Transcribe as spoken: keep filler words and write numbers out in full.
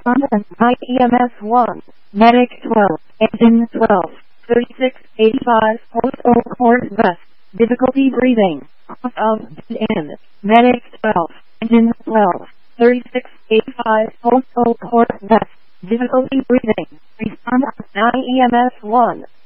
Respondent I E M S one, Medic twelve, Engine twelve, thirty-six eighty-five, Post Oak Court West, difficulty breathing, off of in, Medic twelve, Engine twelve, thirty-six eighty-five, Post Oak Court West, difficulty breathing, Respondent I E M S one.